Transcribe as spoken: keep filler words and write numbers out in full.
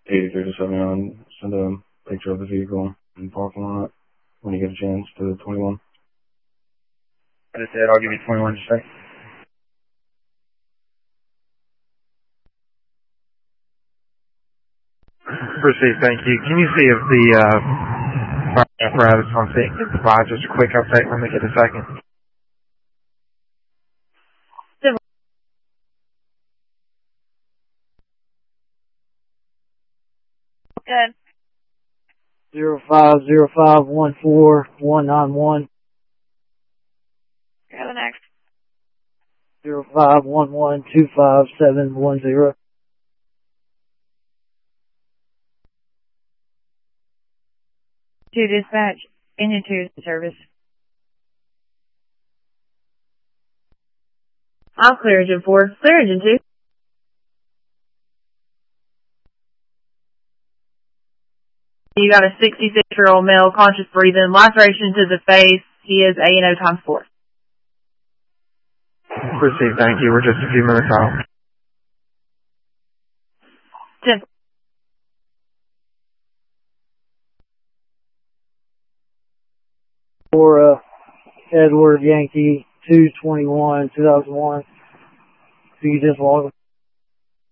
eighty-three to seventy-nine, send a picture of the vehicle in the parking lot when you get a chance to twenty-one. I just said I'll give you twenty-one just a second. Proceed, thank you. Can you see if the uh, fire apparatus on scene can provide just a quick update when they get a second? Good. Zero five zero five one four one nine one. Go the next. Zero five one one two five seven one zero. To dispatch, engine two service. I'll clear engine four. Clear engine two. You got a sixty-six-year-old male, conscious breathing, laceration to the face. He is A and O times four. Proceed, thank you. We're just a few minutes out. ten. For uh, Edward Yankee two twenty-one two thousand one. So you just log